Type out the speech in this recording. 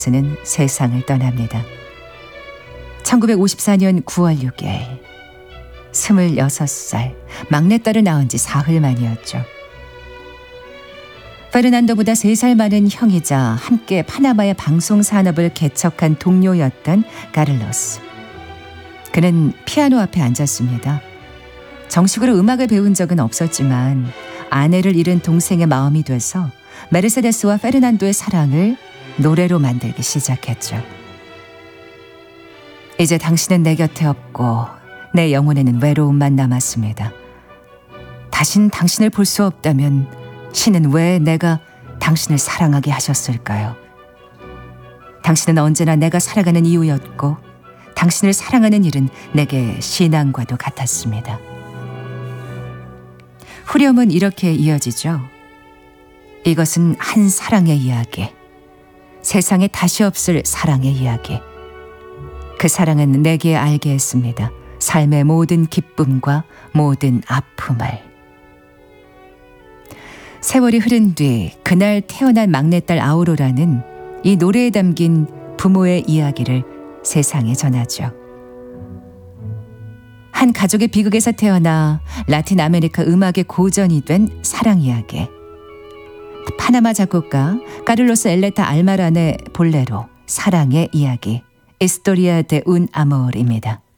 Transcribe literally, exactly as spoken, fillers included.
는 세상을 떠납니다. 천구백오십사 년 구월 육 일, 스물여섯 살, 막내딸을 낳은 지 사흘 만이었죠. 페르난도보다 세 살 많은 형이자 함께 파나마의 방송 산업을 개척한 동료였던 카를로스. 그는 피아노 앞에 앉았습니다. 정식으로 음악을 배운 적은 없었지만 아내를 잃은 동생의 마음이 돼서 메르세데스와 페르난도의 사랑을 노래로 만들기 시작했죠. 이제 당신은 내 곁에 없고 내 영혼에는 외로움만 남았습니다. 다신 당신을 볼 수 없다면 신은 왜 내가 당신을 사랑하게 하셨을까요? 당신은 언제나 내가 살아가는 이유였고 당신을 사랑하는 일은 내게 신앙과도 같았습니다. 후렴은 이렇게 이어지죠. 이것은 한 사랑의 이야기. 세상에 다시 없을 사랑의 이야기. 그 사랑은 내게 알게 했습니다. 삶의 모든 기쁨과 모든 아픔을. 세월이 흐른 뒤 그날 태어난 막내딸 아우로라는 이 노래에 담긴 부모의 이야기를 세상에 전하죠. 한 가족의 비극에서 태어나 라틴 아메리카 음악의 고전이 된 사랑 이야기. 파나마 작곡가 카를로스 엘레타 알마란의 볼레로 사랑의 이야기, Historia de un amor입니다.